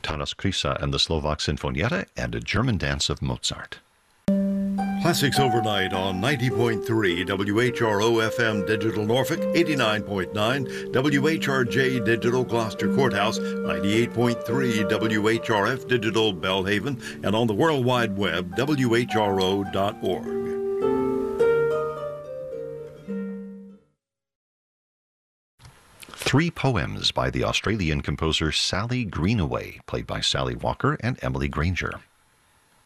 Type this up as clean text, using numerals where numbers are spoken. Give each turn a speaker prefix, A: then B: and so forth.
A: Taras Krysa and the Slovak Sinfonietta, and a German dance of Mozart.
B: Classics Overnight on 90.3 WHRO FM Digital Norfolk, 89.9 WHRJ Digital Gloucester Courthouse, 98.3 WHRF Digital Belhaven, and on the World Wide Web, WHRO.org.
A: Three poems by the Australian composer Sally Greenaway, played by Sally Walker and Emily Granger.